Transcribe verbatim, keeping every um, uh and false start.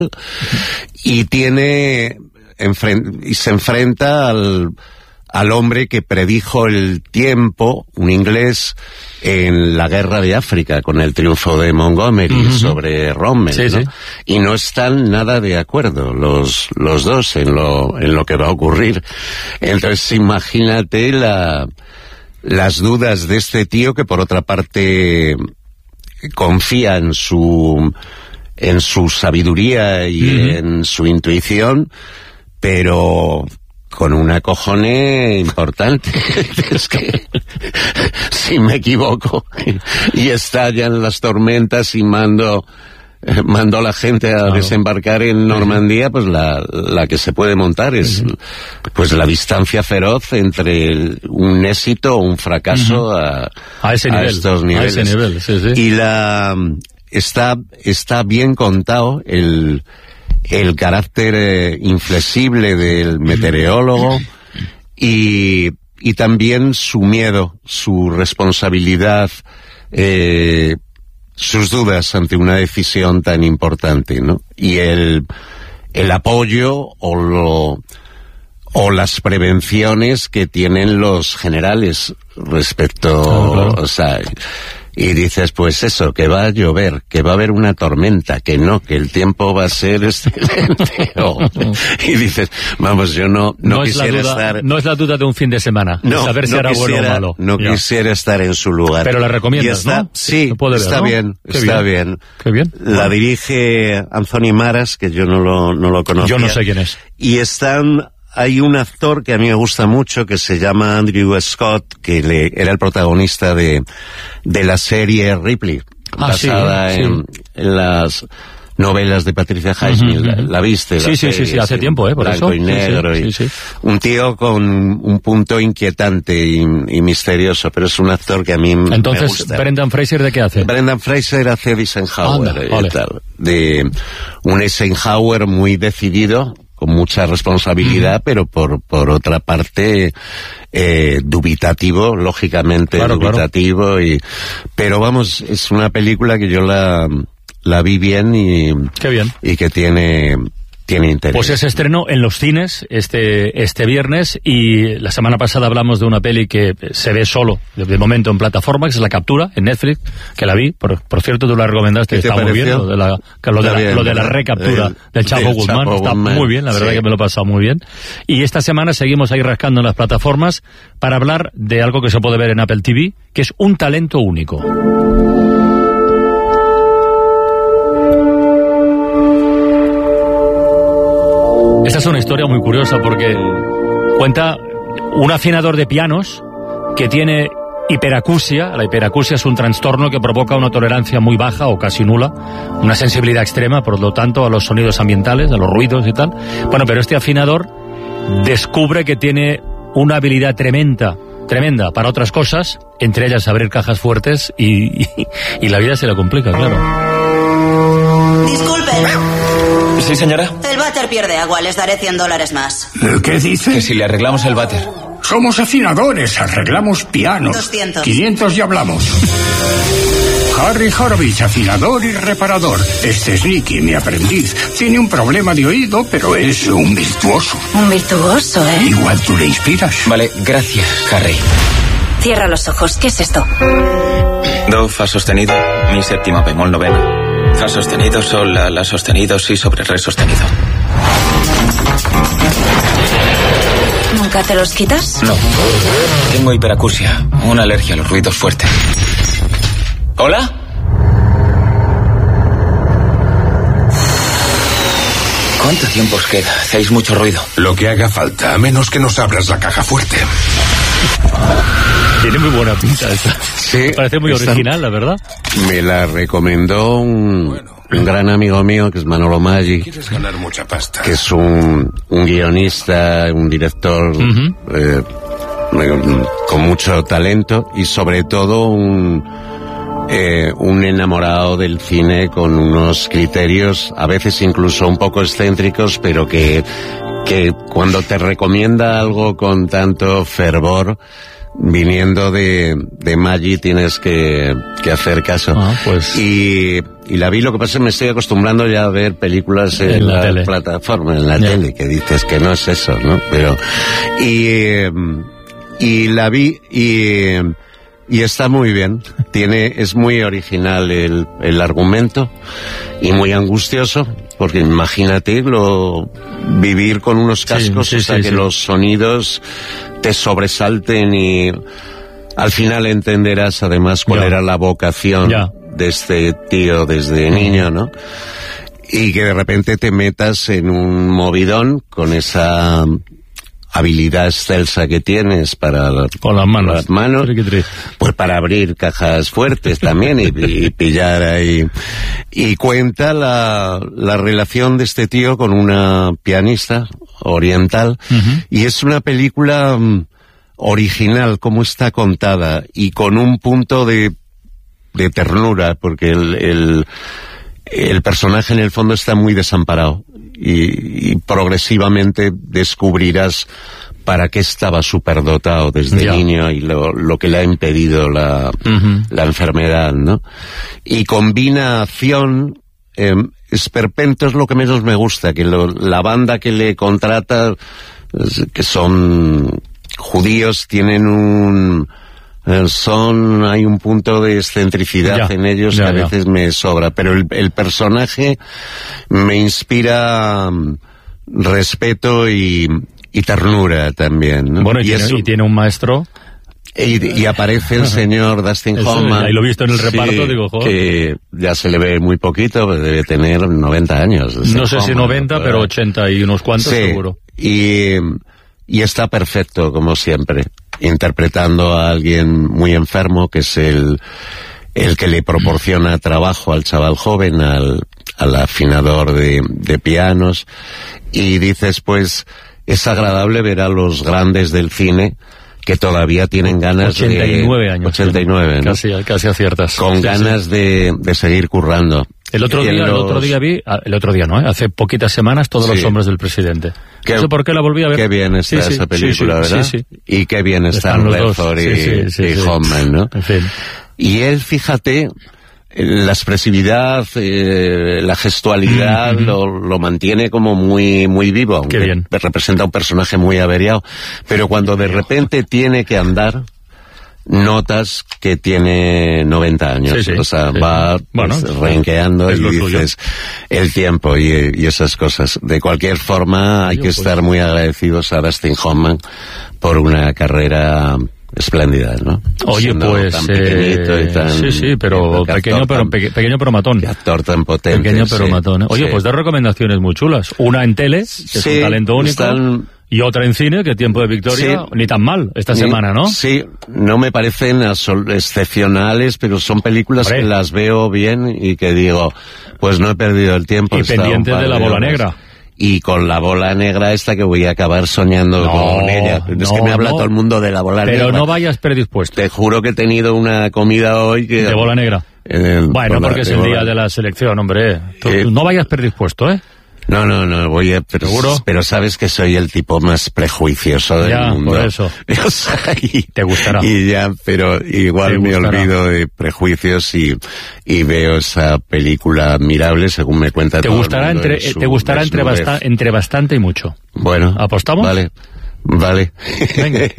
y tiene enfren- y se enfrenta al al hombre que predijo el tiempo, un inglés, en la guerra de África, con el triunfo de Montgomery uh-huh. sobre Rommel, sí, ¿no? sí. Y no están nada de acuerdo los los dos en lo en lo que va a ocurrir. Entonces, imagínate la las dudas de este tío, que por otra parte confía en su en su sabiduría y uh-huh. en su intuición, pero con una cojone importante. Es que si me equivoco y estallan las tormentas y mando eh, mando a la gente a claro. desembarcar en Normandía, pues la, la que se puede montar es uh-huh. pues la distancia feroz entre el, un éxito o un fracaso uh-huh. a, a, ese a nivel, estos niveles. A ese nivel, sí, sí. Y la está está bien contado el el carácter eh, inflexible del meteorólogo y, y también su miedo, su responsabilidad, eh, sus dudas ante una decisión tan importante, ¿no? Y el, el apoyo o lo, o las prevenciones que tienen los generales respecto, claro, claro. o sea, y dices, pues eso, que va a llover, que va a haber una tormenta, que no, que el tiempo va a ser excelente. O, y dices, vamos, yo no, no, no quisiera es la duda, estar... No es la duda de un fin de semana, no, saber si no era quisiera, bueno o malo. No ya. quisiera estar en su lugar. Pero la recomiendas, está, ¿no? Sí, Se puede ver, está ¿no? bien, Qué está bien. bien. Qué bien. La bueno. dirige Anthony Maras, que yo no lo, no lo conocía. Yo no sé quién es. Y están... Hay un actor que a mí me gusta mucho, que se llama Andrew Scott, que le, era el protagonista de, de la serie Ripley, ah, basada sí, en, sí. en las novelas de Patricia Highsmith. Uh-huh. ¿La, la viste? Sí, la sí, sí, sí, hace sí, tiempo, ¿eh? Por blanco eso. y negro. Sí, sí, y sí, sí. Un tío con un punto inquietante y, y misterioso, pero es un actor que a mí Entonces, me gusta. ¿Brendan Fraser de qué hace? Brendan Fraser hace de Eisenhower. Anda, y vale. tal, de un Eisenhower muy decidido, con mucha responsabilidad, uh-huh. pero por por otra parte eh, dubitativo, lógicamente claro, dubitativo, claro. y pero vamos, es una película que yo la la vi bien y qué bien. Y que tiene tiene interés. Pues se estrenó en los cines este este viernes, y la semana pasada hablamos de una peli que se ve solo de momento en plataforma, que es La Captura, en Netflix, que la vi, por, por cierto tú la recomendaste, está muy bien, lo de la, lo de la, bien, lo de la recaptura el, del Chapo del Guzmán, Chapo está Guzmán, muy bien, la verdad sí. que me lo he pasado muy bien. Y esta semana seguimos ahí rascando en las plataformas para hablar de algo que se puede ver en Apple T V, que es Un talento único. Esta es una historia muy curiosa porque cuenta un afinador de pianos que tiene hiperacusia. La hiperacusia es un trastorno que provoca una tolerancia muy baja o casi nula, una sensibilidad extrema, por lo tanto, a los sonidos ambientales, a los ruidos y tal. Bueno, pero este afinador descubre que tiene una habilidad tremenda, tremenda para otras cosas, entre ellas abrir cajas fuertes, y, y, y la vida se le complica, claro. Disculpen. Sí, señora. El váter pierde agua, les daré cien dólares más. ¿Qué dice? Que si le arreglamos el váter. Somos afinadores, arreglamos pianos. doscientos. quinientos y hablamos. Harry Horowitz, afinador y reparador. Este es Nicky, mi aprendiz. Tiene un problema de oído, pero es un virtuoso. Un virtuoso, ¿eh? Igual tú le inspiras. Vale, gracias, Harry. Cierra los ojos, ¿qué es esto? Do, fa sostenido, mi séptima bemol novena. Fa sostenido, sol, la, la sostenido, si sobre re sostenido. ¿Nunca te los quitas? No. Tengo hiperacusia, una alergia a los ruidos fuertes. ¿Hola? ¿Cuánto tiempo os queda? Hacéis mucho ruido. Lo que haga falta, a menos que nos abras la caja fuerte. Tiene muy buena pinta esta. Sí, me parece muy esta, original, la verdad. Me la recomendó un, bueno, un gran amigo mío, que es Manolo Maggi. Quieres ganar mucha pasta. Que es un, un guionista, un director uh-huh. eh, con mucho talento y sobre todo un, eh, un enamorado del cine con unos criterios a veces incluso un poco excéntricos, pero que, que cuando te recomienda algo con tanto fervor, viniendo de, de Maggi tienes que, que hacer caso. Ah, pues... y, y la vi, lo que pasa es que me estoy acostumbrando ya a ver películas en, en la, la plataforma, en la ya. tele, que dices que no es eso, ¿no? Pero, y, eh, y la vi y, y está muy bien. Tiene, es muy original el, el argumento y muy angustioso, porque imagínate lo, vivir con unos cascos, sí, sí, o sea, sí, que sí. los sonidos te sobresalten y al final entenderás además cuál ya. era la vocación ya. de este tío desde niño, ¿no? Y que de repente te metas en un movidón con esa habilidad excelsa que tienes para con las manos, las manos pues para abrir cajas fuertes también y, y pillar ahí. Y cuenta la, la relación de este tío con una pianista oriental, uh-huh. y es una película um, original como está contada y con un punto de, de ternura, porque el, el, el personaje en el fondo está muy desamparado. Y, y progresivamente descubrirás para qué estaba superdotado desde ya. niño y lo, lo que le ha impedido la, uh-huh. la enfermedad, ¿no? Y combina acción, eh, esperpento es lo que menos me gusta, que lo, la banda que le contrata, que son judíos, tienen un... son hay un punto de excentricidad ya, en ellos ya, que a veces ya. me sobra, pero el, el personaje me inspira um, respeto y, y ternura también, ¿no? Bueno, y, y, tiene, eso, y tiene un maestro y, y aparece el señor Dustin Eso, Hoffman, ahí lo he visto en el reparto, sí, digo, joder, que ya se le ve muy poquito, pues debe tener noventa años. No sé Hoffman, si noventa, ¿no? pero ochenta y unos cuantos, sí, seguro. Y, y está perfecto, como siempre, interpretando a alguien muy enfermo, que es el, el que le proporciona trabajo al chaval joven, al, al afinador de, de pianos, y dices, pues, es agradable ver a los grandes del cine que todavía tienen ganas de... ochenta y nueve años. ochenta y nueve, ¿no? Casi, casi aciertas. Con sí, ganas sí. De, de seguir currando. El otro día, los... el otro día vi, el otro día no, ¿eh? Hace poquitas semanas, Todos sí. los hombres del presidente. Qué, no sé por qué la volví a ver. Qué bien está sí, esa sí, película, sí, sí, ¿verdad? Sí, sí. Y qué bien están, están Redford y, sí, sí, sí, y sí. Hoffman, ¿no? En fin. Y él, fíjate, la expresividad, eh, la gestualidad, mm-hmm. lo, lo mantiene como muy, muy vivo. Aunque qué bien. Representa un personaje muy averiado. Pero cuando de repente tiene que andar, notas que tiene noventa años, sí, sí, o sea, sí, va sí. Bueno, pues, renqueando y dices suyo. El tiempo y, y esas cosas. De cualquier forma, hay Yo, que pues... estar muy agradecidos a Dustin Hoffman por una carrera espléndida, ¿no? Oye, Siendo pues... tan pequeñito eh, y tan... Sí, sí, pero pequeño pero, peque, pequeño pero matón. Actor tan potente. Pequeño pero sí, matón. ¿eh? Oye, sí. pues dos recomendaciones muy chulas. Una en tele, que sí, es un talento único... Están... Y otra en cine, que Tiempo de Victoria, sí, ni tan mal, esta ni, semana, ¿no? Sí, no me parecen excepcionales, pero son películas Hombre. que las veo bien y que digo, pues no he perdido el tiempo. Y pendientes de La Bola horas. Negra. Y con La Bola Negra esta que voy a acabar soñando no, con ella. Es no, que me habla no. todo el mundo de La Bola pero Negra. Pero no vayas predispuesto. Te juro que he tenido una comida hoy que... De Bola Negra. Eh, bueno, porque es el día de la selección, hombre. Tú, eh, no vayas predispuesto, ¿eh? No, no, no, voy a... Pero, ¿Seguro? Pero sabes que soy el tipo más prejuicioso del ya, mundo. por eso. O sea, y, te gustará. Y ya, pero igual me olvido de prejuicios y, y veo esa película admirable, según me cuenta te todo gustará el mundo. Entre, te gustará entre, basta, entre bastante y mucho. Bueno. ¿Apostamos? Vale, vale. Venga.